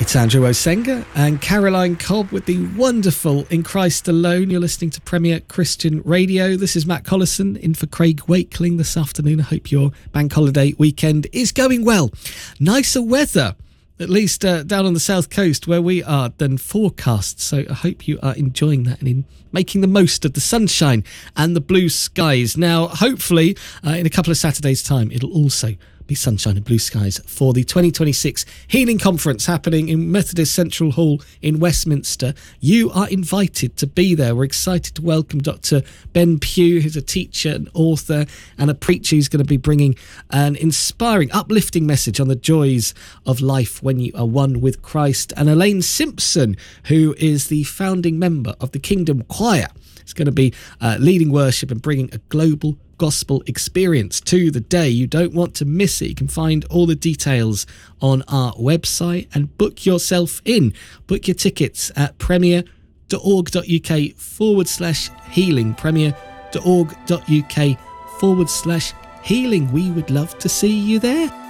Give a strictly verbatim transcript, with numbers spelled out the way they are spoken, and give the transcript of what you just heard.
It's Andrew Osenga and Caroline Cobb with the wonderful In Christ Alone. You're listening to Premier Christian Radio. This is Matt Collison in for Craig Wakeling this afternoon. I hope your bank holiday weekend is going well. Nicer weather, at least uh, down on the south coast where we are, than forecast. So I hope you are enjoying that and in making the most of the sunshine and the blue skies. Now, hopefully, uh, in a couple of Saturdays' time, it'll also be sunshine and blue skies for the twenty twenty-six Healing Conference happening in Methodist Central Hall in Westminster. You are invited to be there. We're excited to welcome Doctor Ben Pugh, who's a teacher, an author, and a preacher who's going to be bringing an inspiring, uplifting message on the joys of life when you are one with Christ. And Elaine Simpson, who is the founding member of the Kingdom Choir, is going to be uh, leading worship and bringing a global gospel experience to the day. You don't want to miss it. You can find all the details on our website and book yourself in. Book your tickets at premier.org.uk forward slash healing. premier.org.uk forward slash healing. We would love to see you there.